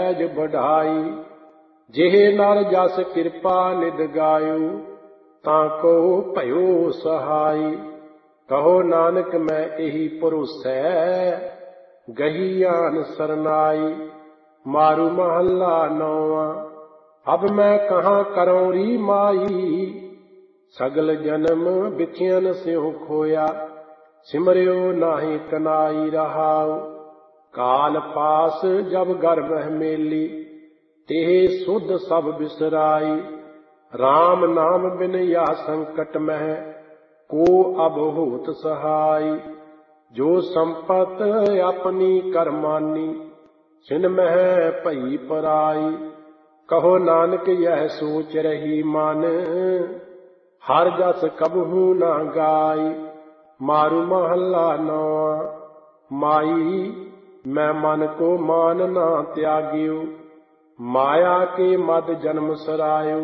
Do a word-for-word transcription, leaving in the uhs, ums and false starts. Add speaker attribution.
Speaker 1: ਸਹਿਜ ਬਢਾਈ। ਜਿਹੇ ਨਰ ਜਸ ਕਿਰਪਾ ਨਿਧ ਗਾਇਓ, ਤਾਂ ਕੋ ਭਇਓ ਸਹਾਈ। ਕਹੋ ਨਾਨਕ ਮੈਂ ਇਹੀ ਭਰੋਸੈ, ਗਹੀ ਆਨ ਸਰਨਾਈ। ਮਾਰੂ ਮਹੱਲਾ ਨੌਵਾਂ। ਅਬ ਮੈਂ ਕਹਾਂ ਕਰਉ ਰੀ ਮਾਈ, ਸਗਲ ਜਨਮ ਬਿਖਿਆਨ ਸਿਉ ਖੋਇਆ। ਸਿਮਰਿਓ ਨਾਹੀ ਕਨਾਈ ਰਹਾਉ, ਕਾਲ ਪਾਸ ਜਬ ਗਰਭ ਮੇਲੀ। ਤੇ ਸੁਧ ਸਭ ਬਿਸਰਾਈ। ਰਾਮ ਨਾਮ ਬਿਨ ਯਾ ਸੰਕਟ ਮਹਿ, ਕੋ ਅਬ ਹੋਤ ਸਹਾਈ। ਜੋ ਸੰਪਤ ਆਪਣੀ ਕਰਮਾਨੀ, ਛਿਨ ਮਹਿ ਭਈ ਪਰਾਈ। ਕਹੋ ਨਾਨਕ ਯਹ ਸੋਚ ਰਹੀ ਮਨ, ਹਰ ਜਸ ਕਬਹੂ ਨਾ ਗਾਈ। ਮਾਰੂ ਮਹੱਲਾ ਨੌਵਾਂ। ਮਾਈ ਮੈਂ ਮਨ ਕੋ ਮਾਨ ਨਾ ਤਿਆਗਿਓ, ਮਾਇਆ ਕੇ ਮਦ ਜਨਮ ਸਰਾਇਓ।